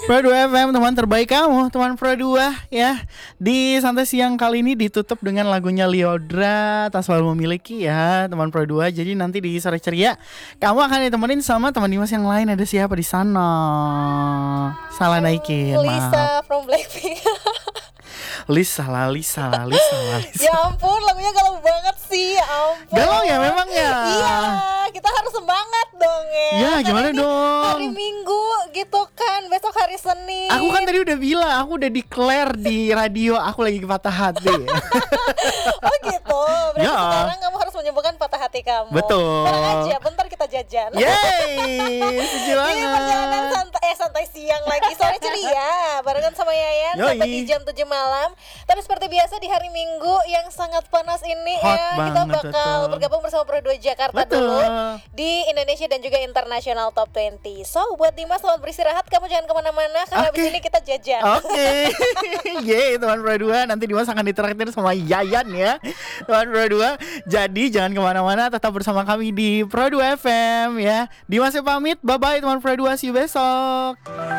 Pro 2 FM, teman terbaik kamu, teman Pro 2 ya. Di santai siang kali ini ditutup dengan lagunya Lyodra, Tak Selalu Memiliki ya, teman Pro 2. Jadi nanti di sore ceria kamu akan ditemenin sama teman Dimas yang lain. Ada siapa di sana? Salah naikin, Lisa maaf. from Blackpink. Lisa. Ya ampun, lagunya galau banget sih. Ya ampun. Galau ya memang ya. Iya, kita harus semangat dong ya. Ya Karena gimana ini dong? Hari Minggu gitu kan, besok hari Senin. Aku kan tadi udah bilang, aku udah declare di radio aku lagi patah hati. Oh gitu. Berarti Ya. sekarang kamu harus menyembuhkan patah hati kamu. Betul. Tenang aja, bentar kita jajan. Yeay, setuju Ini perjalanan banget. santai siang lagi, sore ceria barengan sama Yayan Yoi. sampai di jam 7 malam. Tapi seperti biasa di hari Minggu yang sangat panas ini Hot ya, kita banget, bakal betul. bergabung bersama Pro 2 Jakarta Betul. dulu di Indonesia dan juga International Top 20. So buat Dimas selamat beristirahat, kamu jangan kemana-mana karena abis Oke. ini kita jajan. Oke, yeay teman Pro 2. Nanti Dimas akan ditraktir sama Yayan ya, teman Pro 2. Jadi jangan kemana-mana, tetap bersama kami di Pro 2 FM ya. Dimas pamit, bye-bye teman Pro 2, see you besok.